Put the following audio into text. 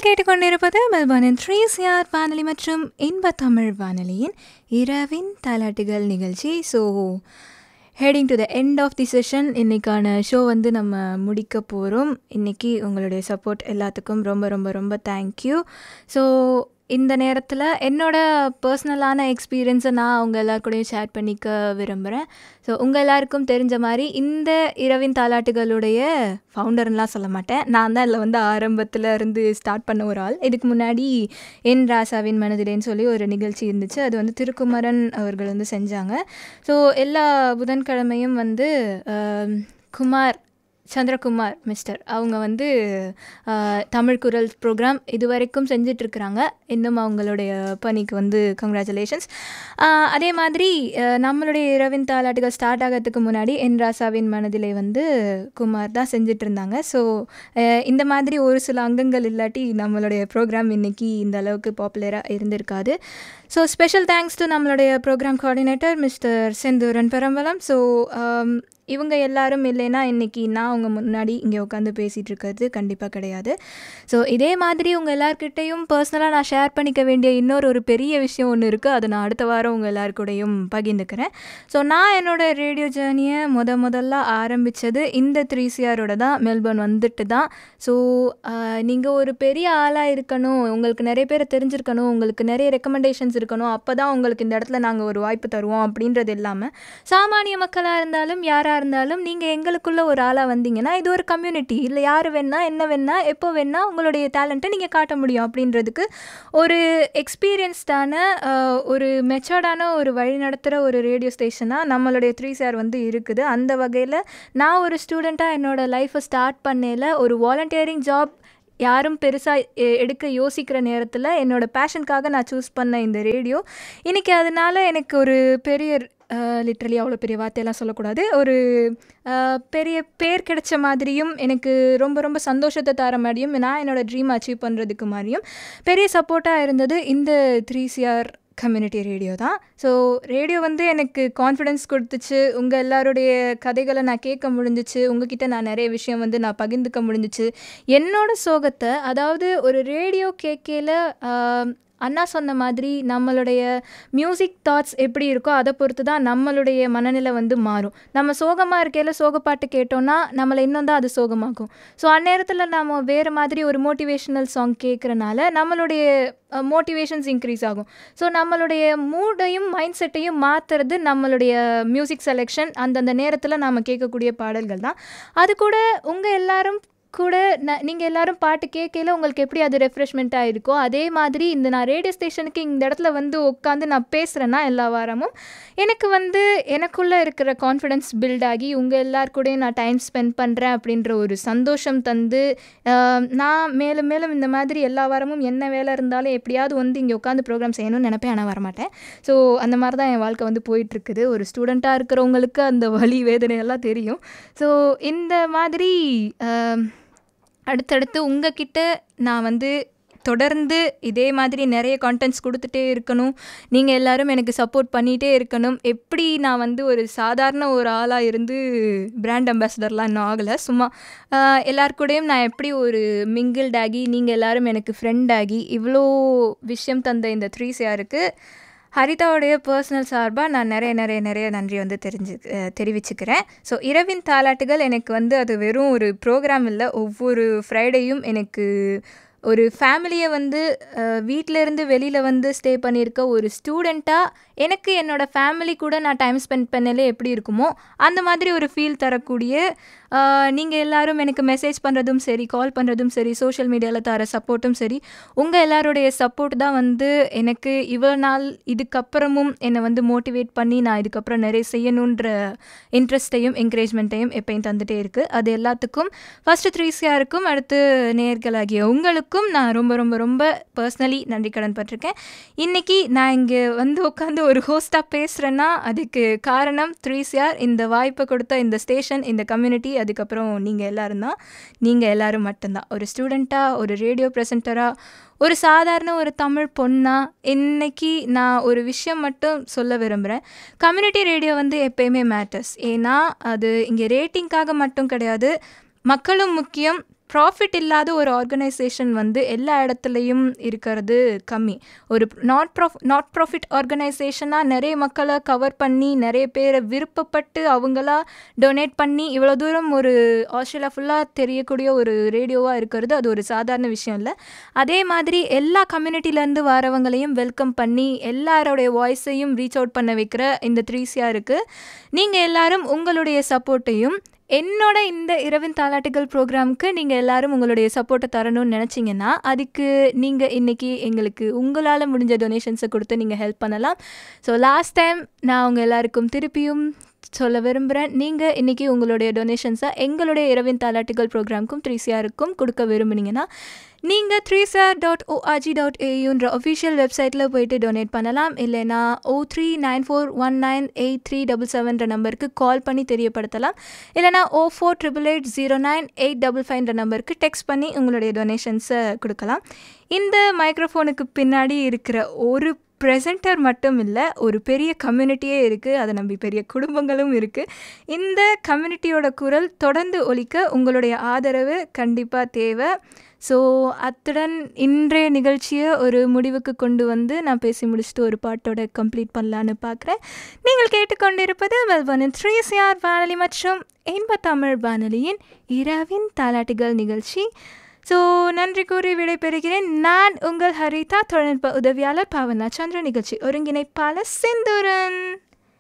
நீங்கள் கேட்டுக்கொண்டிருப்பது மெல்பர்னின் 3CR வானொலி மற்றும் இன்ப தமிழ் வானொலியின் இரவின் தாலாட்டுகள் நிகழ்ச்சி. So heading to the end of the session. இன்றைக்கான ஷோ வந்து நம்ம முடிக்க போகிறோம். இன்றைக்கி உங்களுடைய சப்போர்ட் எல்லாத்துக்கும் ரொம்ப ரொம்ப ரொம்ப தேங்க்யூ. ஸோ இந்த நேரத்தில் என்னோடய பர்சனலான எக்ஸ்பீரியன்ஸை நான் அவங்க எல்லாருக்கூடையும் ஷேர் பண்ணிக்க விரும்புகிறேன். ஸோ உங்கள் எல்லாருக்கும் தெரிஞ்ச மாதிரி இந்த இரவின் தாலாட்டுகளுடைய ஃபவுண்டர்லாம் சொல்ல மாட்டேன், நான் தான் இதில் வந்து ஆரம்பத்தில் இருந்து ஸ்டார்ட் பண்ண ஒரு ஆள். இதுக்கு முன்னாடி என் ராசாவின் மனதிலேன்னு சொல்லி ஒரு நிகழ்ச்சி இருந்துச்சு. அது வந்து திருக்குமரன் அவர்கள் வந்து செஞ்சாங்க. ஸோ எல்லா புதன்கிழமையும் வந்து சந்திரகுமார் மிஸ்டர் அவங்க வந்து தமிழ் குரல் ப்ரோக்ராம் இது வரைக்கும் செஞ்சிட்ருக்குறாங்க. இன்னும் அவங்களுடைய பணிக்கு வந்து கங்க்ராச்சுலேஷன்ஸ். அதே மாதிரி நம்மளுடைய இரவின் தாலாட்டுகள் ஸ்டார்ட் ஆகிறதுக்கு முன்னாடி என் ராசாவின் மனதிலே வந்து குமார் தான் செஞ்சிட்ருந்தாங்க. ஸோ இந்த மாதிரி ஒரு சில அங்கங்கள் இல்லாட்டி நம்மளுடைய ப்ரோக்ராம் இன்றைக்கி இந்த அளவுக்கு பாப்புலராக இருந்திருக்காது. ஸோ ஸ்பெஷல் தேங்க்ஸ் டு நம்மளுடைய program coordinator mister Senthuran பெரம்பலம். So இவங்க எல்லாரும் இல்லைன்னா இன்றைக்கி நான் அவங்க முன்னாடி இங்கே உட்காந்து பேசிகிட்டு இருக்கிறது கண்டிப்பாக கிடையாது. ஸோ இதே மாதிரி உங்கள் எல்லாருக்கிட்டையும் பர்சனலாக நான் ஷேர் பண்ணிக்க வேண்டிய இன்னொரு பெரிய விஷயம் ஒன்று இருக்குது. அதை நான் அடுத்த வாரம் உங்கள் எல்லாருக்கூடையும் பகிர்ந்துக்கிறேன். ஸோ நான் என்னோடய ரேடியோ ஜேர்னியை முதல்ல ஆரம்பித்தது இந்த 3CRோட தான், மெல்பர்ன் வந்துட்டு தான். ஸோ நீங்கள் ஒரு பெரிய ஆளாக இருக்கணும், உங்களுக்கு நிறைய பேரை தெரிஞ்சிருக்கணும், உங்களுக்கு நிறைய ரெக்கமெண்டேஷன்ஸ் இருக்கணும், அப்போ தான் உங்களுக்கு இந்த இடத்துல நாங்கள் ஒரு வாய்ப்பு தருவோம் அப்படின்றது இல்லாமல் சாமானிய மக்களாக இருந்தாலும் யாராக இருந்தாலும் நீங்கள் எங்களுக்குள்ள ஒரு ஆளாக வந்தீங்கன்னா இது ஒரு கம்யூனிட்டி, இல்லை யார் வேணா என்ன வேணா எப்போ வேணா உங்களுடைய டேலண்ட்டை நீங்கள் காட்ட முடியும் அப்படின்றதுக்கு ஒரு எக்ஸ்பீரியன்ஸ்டான ஒரு மெச்சோர்டான ஒரு வழி நடத்துகிற ஒரு ரேடியோ ஸ்டேஷனாக நம்மளுடைய 3CR வந்து இருக்குது. அந்த வகையில் நான் ஒரு ஸ்டூடெண்ட்டாக என்னோடய லைஃப்பை ஸ்டார்ட் பண்ணையில் ஒரு வாலண்டியரிங் ஜாப் யாரும் பெருசாக எடுக்க யோசிக்கிற நேரத்தில் என்னோடய பேஷனுக்காக நான் சூஸ் பண்ண இந்த ரேடியோ இன்றைக்கி அதனால் எனக்கு ஒரு பெரிய லிட்ரலி அவ்வளோ பெரிய வார்த்தையெல்லாம் சொல்லக்கூடாது, ஒரு பெரிய பேர் கிடைச்ச மாதிரியும் எனக்கு ரொம்ப ரொம்ப சந்தோஷத்தை தர மாதிரியும் நான் என்னோடய ட்ரீம் அச்சீவ் பண்ணுறதுக்கு மாதிரியும் பெரிய சப்போர்ட்டாக இருந்தது இந்த 3CR கம்யூனிட்டி ரேடியோ தான். ஸோ ரேடியோ வந்து எனக்கு கான்ஃபிடென்ஸ் கொடுத்துச்சு, உங்கள் எல்லாருடைய கதைகளை நான் கேட்க முடிஞ்சிச்சு, உங்ககிட்ட நான் நிறைய விஷயம் வந்து நான் பகிர்ந்துக்க முடிஞ்சிச்சு. என்னோடய சோகத்தை, அதாவது ஒரு ரேடியோ கேட்கல அண்ணா சொன்ன மாதிரி நம்மளுடைய மியூசிக் தாட்ஸ் எப்படி இருக்கோ அதை பொறுத்து தான் நம்மளுடைய மனநிலை வந்து மாறும். நம்ம சோகமாக இருக்கையில் சோகப்பாட்டு கேட்டோன்னா நம்மளை இன்னும் தான் அது சோகமாக்கும். ஸோ அந்நேரத்தில் நம்ம வேறு மாதிரி ஒரு மோட்டிவேஷ்னல் சாங் கேட்குறனால நம்மளுடைய மோட்டிவேஷன்ஸ் இன்க்ரீஸ் ஆகும். ஸோ நம்மளுடைய மூடையும் மைண்ட் செட்டையும் மாற்றுறது நம்மளுடைய மியூசிக் செலெக்ஷன், அந்தந்த நேரத்தில் நாம் கேட்கக்கூடிய பாடல்கள் தான். அது கூட உங்கள் எல்லாரும் கூட நீங்கள் எல்லோரும் பாட்டு கேட்கல உங்களுக்கு எப்படி அது ரெஃப்ரெஷ்மெண்ட்டாக இருக்கோ அதே மாதிரி இந்த நான் ரேடியோ ஸ்டேஷனுக்கு இந்த இடத்துல வந்து உட்காந்து நான் பேசுகிறேன்னா எல்லா வாரமும் எனக்கு வந்து எனக்குள்ளே இருக்கிற கான்ஃபிடென்ஸ் பில்ட் ஆகி உங்கள் எல்லாருக்கூடையும் நான் டைம் ஸ்பெண்ட் பண்ணுறேன் அப்படின்ற ஒரு சந்தோஷம் தந்து நான் மேலும் மேலும் இந்த மாதிரி எல்லா வாரமும் என்ன வேலை இருந்தாலும் எப்படியாவது வந்து இங்கே உட்காந்து ப்ரோக்ராம் செய்யணும்னு நினைப்பேன், ஆனால் வரமாட்டேன். ஸோ அந்த மாதிரி தான் என் வாழ்க்கை வந்து போயிட்டுருக்குது. ஒரு ஸ்டூடெண்ட்டாக இருக்கிறவங்களுக்கு அந்த வலி வேதனையெல்லாம் தெரியும். ஸோ இந்த மாதிரி அடுத்தடுத்து உங்ககிட்ட நான் வந்து தொடர்ந்து இதே மாதிரி நிறைய கான்டென்ட்ஸ் கொடுத்துட்டே இருக்கணும், நீங்கள் எல்லோரும் எனக்கு சப்போர்ட் பண்ணிகிட்டே இருக்கணும். எப்படி நான் வந்து ஒரு சாதாரண ஒரு ஆளாக இருந்து பிராண்ட் அம்பாசிடர்லாம் இன்னும் ஆகலை, சும்மா எல்லாருக்கூடையும் நான் எப்படி ஒரு மிங்கிள்ட் ஆகி நீங்கள் எல்லோரும் எனக்கு ஃப்ரெண்ட் ஆகி இவ்வளோ விஷயம் தந்த இந்த 3CRக்கு ஹரிதாவுடைய பர்சனல் சார்பாக நான் நிறைய நன்றி வந்து தெரிவிச்சுக்கிறேன். ஸோ இரவின் தாலாட்டுகள் எனக்கு வந்து அது வெறும் ஒரு ப்ரோக்ராம் இல்லை, ஒவ்வொரு ஃப்ரைடேயும் எனக்கு ஒரு ஃபேமிலியை வந்து வீட்டிலேருந்து வெளியில் வந்து ஸ்டே பண்ணியிருக்க ஒரு ஸ்டூடெண்ட்டாக எனக்கு என்னோடய ஃபேமிலி கூட நான் டைம் ஸ்பெண்ட் பண்ணலே எப்படி இருக்குமோ அந்த மாதிரி ஒரு ஃபீல் தரக்கூடிய நீங்கள் எல்லோரும் எனக்கு மெசேஜ் பண்ணுறதும் சரி, கால் பண்ணுறதும் சரி, சோஷியல் மீடியாவில் தர சப்போர்ட்டும் சரி, உங்கள் எல்லாருடைய சப்போர்ட் தான் வந்து எனக்கு இவ்வளோ நாள் இதுக்கப்புறமும் என்னை வந்து மோட்டிவேட் பண்ணி நான் இதுக்கப்புறம் நிறைய செய்யணுன்ற இன்ட்ரெஸ்ட்டையும் என்கரேஜ்மெண்ட்டையும் எப்பயும் தந்துகிட்டே இருக்குது. அது எல்லாத்துக்கும் ஃபஸ்ட்டு 3CRக்கும் அடுத்து நேயர்களாகிய உங்களுக்கும் நான் ரொம்ப ரொம்ப ரொம்ப பர்சனலி நன்றி கடன் பட்டிருக்கேன். இன்றைக்கி நான் இங்கே வந்து உட்காந்து ஒரு ஹோஸ்ட்டாக பேசுகிறேன்னா அதுக்கு காரணம் 3CR, இந்த வாய்ப்பை கொடுத்த இந்த ஸ்டேஷன், இந்த கம்யூனிட்டி, அதுக்கப்புறம் நீங்கள் எல்லோரும் தான். நீங்கள் எல்லோரும் மட்டும்தான். ஒரு ஸ்டூடெண்ட்டாக, ஒரு ரேடியோ ப்ரெசென்டராக, ஒரு சாதாரண ஒரு தமிழ் பொண்ணாக இன்றைக்கி நான் ஒரு விஷயம் மட்டும் சொல்ல விரும்புகிறேன். கம்யூனிட்டி ரேடியோ வந்து எப்போயுமே மேட்டர்ஸ். ஏன்னா அது இங்கே ரேட்டிங்காக மட்டும் கிடையாது, மக்களும் முக்கியம், ப்ராஃபிட் இல்லாத ஒரு ஆர்கனைசேஷன் வந்து எல்லா இடத்துலையும் இருக்கிறது கம்மி. ஒரு நாட் ப்ராஃபிட் ஆர்கனைசேஷனாக நிறைய மக்களை கவர் பண்ணி நிறைய பேரை விருப்பப்பட்டு அவங்களா டொனேட் பண்ணி இவ்வளோ தூரம் ஒரு ஆஸ்திரேலியா ஃபுல்லாக தெரியக்கூடிய ஒரு ரேடியோவாக இருக்கிறது அது ஒரு சாதாரண விஷயம் இல்லை. அதே மாதிரி எல்லா கம்யூனிட்டிலேருந்து வரவங்களையும் வெல்கம் பண்ணி எல்லாரோடைய வாய்ஸையும் ரீச் அவுட் பண்ண வைக்கிற இந்த 3CR இருக்குது. நீங்கள் எல்லாரும் உங்களுடைய சப்போர்ட்டையும் என்னோட இந்த இரவின் தாலாட்டுகள் ப்ரோக்ராமுக்கு நீங்கள் எல்லாரும் உங்களுடைய சப்போர்ட்டை தரணும்னு நினச்சிங்கன்னா அதுக்கு நீங்கள் இன்றைக்கி எங்களுக்கு உங்களால் முடிஞ்ச டொனேஷன்ஸை கொடுத்து நீங்கள் ஹெல்ப் பண்ணலாம். ஸோ லாஸ்ட் டைம் நான் உங்கள் எல்லாருக்கும் திருப்பியும் சொல்ல விரும்புகிறேன், நீங்கள் இன்றைக்கி உங்களுடைய டொனேஷன்ஸை எங்களுடைய இரவின் தாலாட்டுகள் ப்ரோக்ராமுக்கும் 3CRக்கும் கொடுக்க விரும்புனீங்கன்னா நீங்கள் 3CR.org.auன்ற அஃபிஷியல் வெப்சைட்டில் போய்ட்டு டொனேட் பண்ணலாம். இல்லைனா 0394198377 நம்பருக்கு கால் பண்ணி தெரியப்படுத்தலாம். இல்லைனா 04880895 நம்பருக்கு டெக்ஸ்ட் பண்ணி உங்களுடைய டொனேஷன்ஸை கொடுக்கலாம். இந்த மைக்ரோஃபோனுக்கு பின்னாடி இருக்கிற ஒரு ப்ரெசென்டர் மட்டும் இல்லை, ஒரு பெரிய கம்யூனிட்டியே இருக்குது, அதை நம்பி பெரிய குடும்பங்களும் இருக்குது. இந்த கம்யூனிட்டியோட குரல் தொடர்ந்து ஒலிக்க உங்களுடைய ஆதரவு கண்டிப்பாக தேவை. ஸோ அத்துடன் இன்றைய நிகழ்ச்சியை ஒரு முடிவுக்கு கொண்டு வந்து நான் பேசி முடிச்சுட்டு ஒரு பாட்டோட கம்ப்ளீட் பண்ணலான்னு பார்க்குறேன். நீங்கள் கேட்டுக்கொண்டிருப்பது மெல்பர்னின் 3CR வானொலி மற்றும் இன்ப தமிழ் வானொலியின் இரவின் தாலாட்டுகள் நிகழ்ச்சி. ஸோ நன்றி கூறி விடைபெறுகிறேன். நான் உங்கள் ஹரிதா, தொழில்நுட்ப உதவியாளர் பாவனா சந்திர, நிகழ்ச்சி ஒருங்கிணைப்பாளர் செந்தூரன்.